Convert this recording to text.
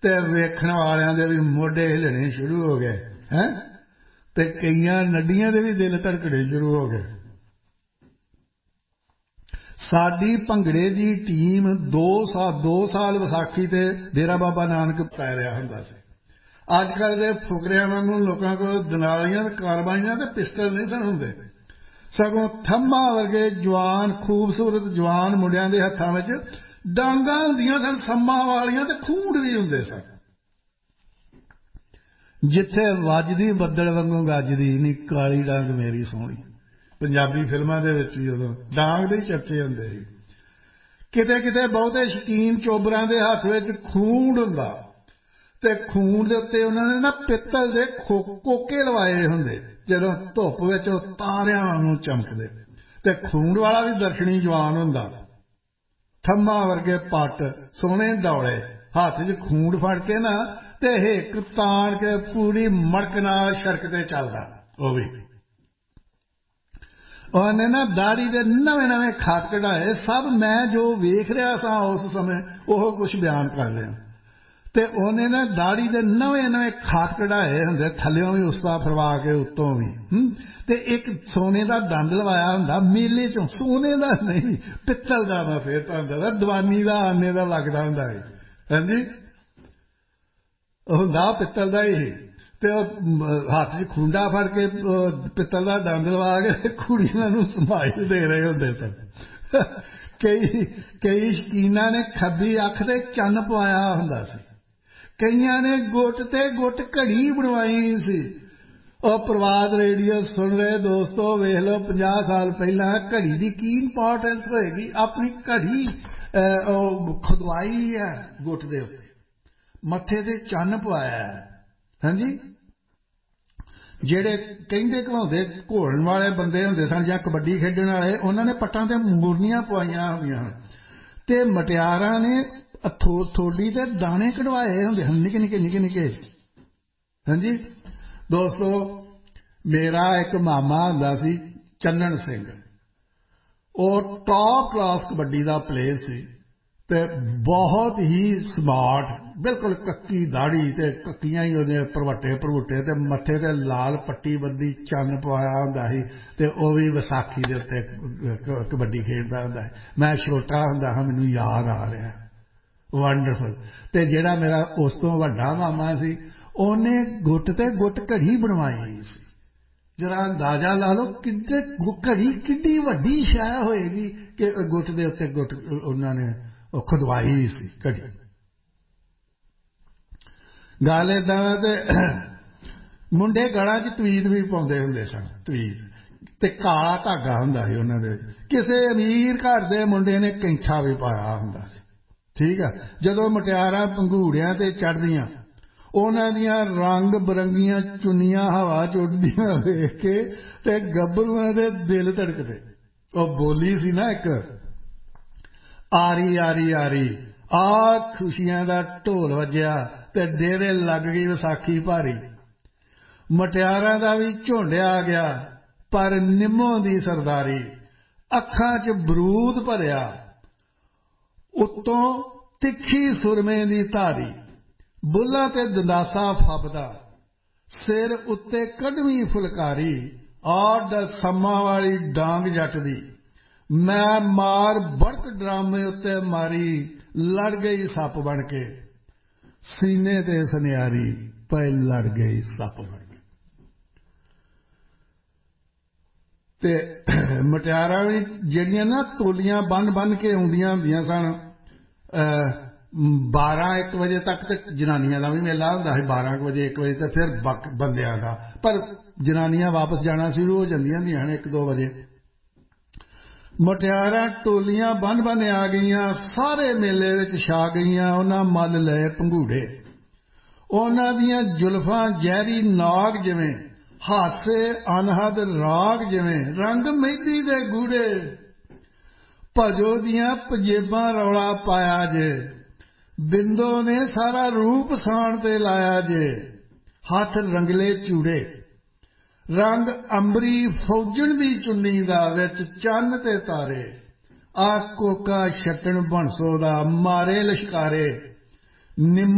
ते वेखण वालियां दे भी मोढे हिलने शुरू हो गए हैं ते कईयां नड्डियां दे भी दिल धड़कने शुरू हो गए। साडी भंगड़े दी टीम 2 साल विसाखी ते डेरा बाबा नानक पै रहा हुंदा सी। अजकल दे फुकरियां वांगू लोकां कोल दनालियां कारबाइयां ते पिस्टल नहीं सन हुंदे, सगों थम्मा वर्गे जवान खूबसूरत जवान मुंडियां दे हत्थां विच डांगां हुंदियां सन, सम्मां वालियां ते खूंड भी हुंदे सन। जिथे वजदी बद्दल वांगू गजदी नी काली डांग मेरी सोहणी, पंजाबी फिल्मां दे विच भी उदों डांग दे चर्चे हुंदे सी। किते किते बहुते शकीन चोबरां दे हत्थ विच खूंड हुंदा ते खून दे उत्ते उन्हां ने ना पित्तल दे कोके लवाए हुंदे, जदों धुप विच ओह तारियां वांगू चमकदे। ते खून वाला भी दर्शनी जवान हुंदा, थम्मा वर्गे पट सोहणे दौड़े, हाथ च खूंड फड़ के ना ते हिक ताण के पूरी मड़क नाल सड़क ते चलदा। ओह भी उन्हें ना दाढ़ी दे नवे नवे खत कढाए। सब मैं जो वेख रहा सा उस समय ओह कुछ बयान कर रहा ते उन्हें ना दाढ़ी दे नवे नवे खत कढाए हुंदे, थल्लियों भी उसदा फरवा के उत्तों भी ते एक सोने दा दंद लवाया हुंदा मेले चों, सोने दा नहीं पित्तल दा। मैं फिर तुहानूं दस्सां दवानी दा आने दा लगदा हुंदा है। हां जी हुंदा पित्तल दा ही ते हाथ च खूंडा फड़ के पित्तल दा दंद लवा के कुड़ियां नूं समाइल दे रहे हुंदे सन। कई शकीनां ने खब्बी अख ते चन्न पवाया हुंदा सी, कईयां ने गुट ते गुट घड़ी बनवाई सी। और प्रभात रेडियो सुन रहे दोस्तों, वेख लो 50 साल पहला घड़ी की की इंपॉर्टेंस होएगी। अपनी घड़ी खुदवाई है गुट दे उत्ते, मत्थे ते चन्न पवाया है। हाँ जी जेड़े कहंदे घलाउंदे घोलण वाले बंदे हुंदे सन जां कबड्डी खेडण वाले, उन्हां ने पट्टां ते मुरनियां पवाईयां हुंदियां ते मटियारां ने थोड़ी ते दाने कढवाए हुंदे हन निके निके निके निके। हाँ जी दोस्तों मेरा एक मामा हुंदा सी चन्नन सिंह, ਉਹ टॉप क्लास कबड्डी का प्लेयर सी ते बहुत ही स्मार्ट, बिल्कुल कक्की दाड़ी ते कक्कियां ही ਉਹਦੇ परवट्टे परवुट्टे ते मत्थे ते लाल पट्टी बंदी चन्न पवाया हुंदा सी ते ਉਹ भी विसाखी दे उत्ते कबड्डी खेडदा हुंदा है। मैं छोटा हुंदा हां, मैनूं याद आ रहा है। वंडरफुल। ते जेड़ा मेरा उस तो वड्डा मामा सी ਉਹਨੇ गुट ते गुट घड़ी बनवाई सी। जरा अंदाजा ला लो किड्डे घड़ी किड्डी वड्डी शै होएगी कि गुट दे उत्ते गुट उन्होंने खुदवाई सी घड़ी। गल इदां ते मुंडे गलां च तवीत भी पाउंदे हुंदे सन, तवीत ते काला धागा हुंदा सी उन्हां दे। किसे अमीर घर दे मुंडे ने कैंठा भी पाया हुंदा सी। ठीक है, जदों मटियारां पंघूड़ियां ते चढ़दियां उन्हां दियां रंग बरंगियां चुन्नियां हवा च उड़दियां वेख के ते गब्बरूआं दे दिल धड़कदे। ओह बोली सी ना एक, आरी आरी आरी आ खुशियां दा ढोल वज्जिया ते डेरे लग गई विसाखी भारी। मटियारां दा भी झुंड आ गया पर निम्मों दी सरदारी। अखां च बरूद भरिया उत्तों तिखी सुरमे दी धारी। बुल्लां ते दंदासा फबदा सिर उत्ते कड़वी फुलकारी। आड़ सम्मा वाली डांग जट दी मैं मार बड़क ड्रामे उत्ते मारी। लड़ गई सप बन के सीने ते सनियारी पे लड़ गई सप बन के। ते मटियारां भी जेड़ियां ना टोलियां बन बन के आउंदियां हुंदियां सन 12-1 बजे तक ते जनानियां दा भी मेला हुंदा सी। 12 बजे 1 बजे ते फिर बंदियां दा, पर जनानियां वापस जाना शुरू हो जांदियां हुंदियां 1-2 बजे। मटियारां टोलियां बन बन आ गईयां, सारे मेले विच छा गईयां। उन्हां मल लए पंघूड़े, उन्हां दियां जुल्फां जहरी नाग जिवें, हासे अनहद राग जिवें, रंग मेहंदी दे गूड़े। भजो दियां पंजेबां रौला पाया जे, बिंदो ने सारा रूप साण ते लाया जे। हथ रंगले चूड़े, रंग अंबरी फौजन दी चुन्नी दा, विच चन्न ते तारे। आ कोका छट्टन बंसो दा मारे लश्कारे।